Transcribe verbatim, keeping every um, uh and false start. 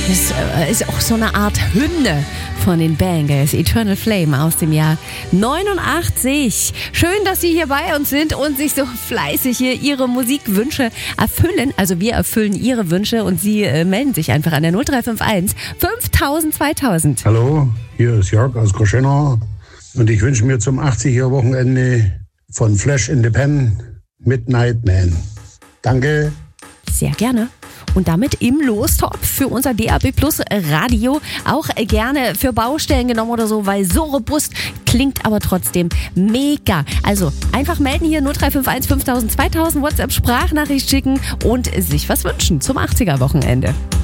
Das ist auch so eine Art Hymne von den Bangles. Eternal Flame aus dem Jahr neunundachtzig. Schön, dass Sie hier bei uns sind und sich so fleißig hier Ihre Musikwünsche erfüllen. Also wir erfüllen Ihre Wünsche und Sie äh, melden sich einfach an der null drei fünf eins fünftausend zweitausend. Hallo, hier ist Jörg aus Groschenau und ich wünsche mir zum achtziger-Wochenende von Flash in the Pan Midnight Man. Danke. Sehr gerne. Und damit im Lostopf für unser D A B Plus Radio. Auch gerne für Baustellen genommen oder so, weil so robust klingt aber trotzdem mega. Also einfach melden hier null drei fünf eins fünftausend zweitausend, WhatsApp Sprachnachricht schicken und sich was wünschen zum achtziger-Wochenende.